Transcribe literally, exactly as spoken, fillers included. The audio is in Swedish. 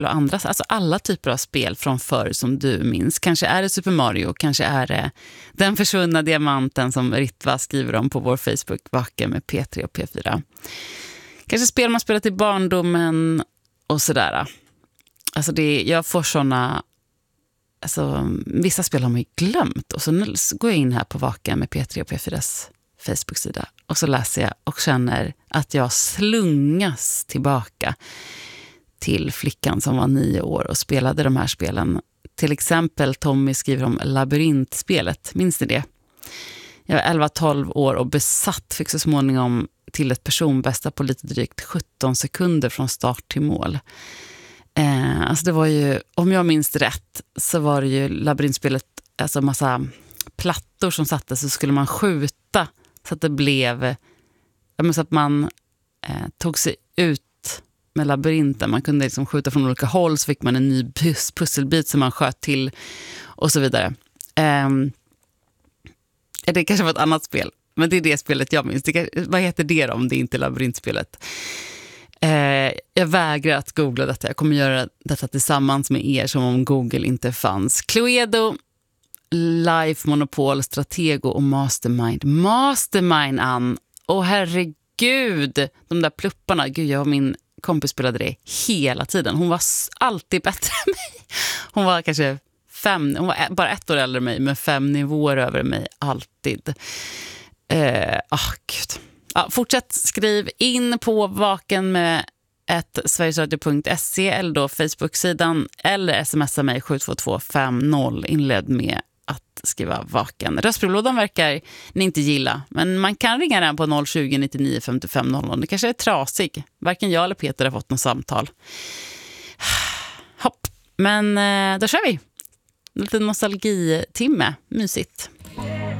och andra, alltså alla typer av spel från förr som du minns. Kanske är det Super Mario, kanske är det Den försvunna diamanten som Ritva skriver om på vår Facebook, Vaken med P tre och P fyra. Kanske spel man spelat i barndomen och sådär. Alltså det, jag får såna, alltså vissa spel har man ju glömt. Och så nu går jag in här på Vaken med P tre och P fyras Facebook-sida och så läser jag och känner att jag slungas tillbaka till flickan som var nio år och spelade de här spelen. Till exempel Tommy skriver om labyrintspelet, minns ni det? Jag var elva tolv år och besatt, fick så småningom till ett personbästa på lite drygt sjutton sekunder från start till mål. Eh, alltså det var ju, om jag minns rätt så var det ju labyrintspelet, alltså massa plattor som sattes, så skulle man skjuta så att det blev, så att man eh, tog sig ut med labyrinten. Man kunde liksom skjuta från olika håll, så fick man en ny pus- pusselbit som man sköt till och så vidare. Eh, det kanske var ett annat spel, men det är det spelet jag minns. Det kan, vad heter det då, om det är inte labyrintspelet? Eh, jag vägrar att googla detta. Jag kommer göra detta tillsammans med er som om Google inte fanns. Cluedo, Life, Monopol, Stratego och Mastermind. Mastermind, Ann! Åh herregud! De där plupparna, gud, jag och min kompis spelade det hela tiden. Hon var alltid bättre än mig. Hon var kanske fem, hon var bara ett år äldre än mig, men fem nivåer över mig, alltid. Eh, oh, gud. Ja, fortsätt skriv in på Vaken med ett sverigesradio punkt se eller då Facebook-sidan, eller smsa mig sju två två fem noll, inled med att skriva Vaken. Röstbrevlådan verkar ni inte gilla, men man kan ringa den på noll tjugo nittionio femtiofem noll noll. Det kanske är trasig. Varken jag eller Peter har fått något samtal. Hopp. Men då kör vi. Lite nostalgitimme, mysigt.